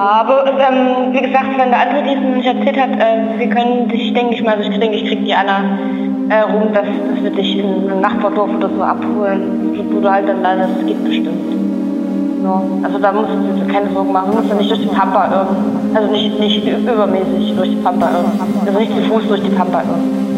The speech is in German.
Aber wie gesagt, wenn der andere diesen nicht erzählt hat, wir können dich, denke ich mal, also ich krieg die Anna rum, dass wir dich in einem Nachbardorf oder so abholen, wo du halt dann leider, das geht bestimmt. No. Also da musst du dir keine Sorgen machen, du musst ja nicht durch die Pampa irren. Also nicht übermäßig durch die Pampa irren. Also nicht zu Fuß durch die Pampa irren.